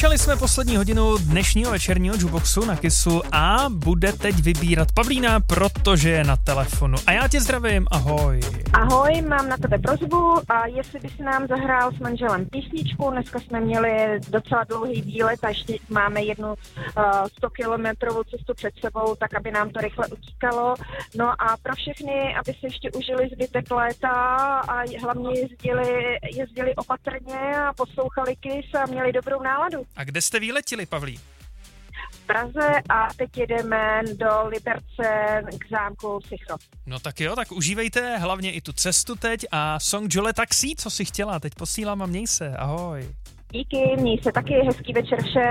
Začali jsme poslední hodinu dnešního večerního jukeboxu na Kissu a bude teď vybírat Pavlína, protože je na telefonu. A já tě zdravím, ahoj. Ahoj, mám na tebe prosbu a jestli bys nám zahrál s manželem písničku, dneska jsme měli docela dlouhý výlet a ještě máme jednu 100kilometrovou cestu před sebou, tak aby nám to rychle utíkalo. No a pro všechny, aby se ještě užili zbytek léta a hlavně jezdili opatrně a poslouchali Kiss a měli dobrou náladu. A kde jste vyletěli, Pavlí? V Praze a teď jedeme do Liberce k zámku Psycho. No tak jo, tak užívejte hlavně i tu cestu teď a song Jole Taxi, co jsi chtěla, teď posílám a měj se, ahoj. Díky, měj se taky, hezký večer všem.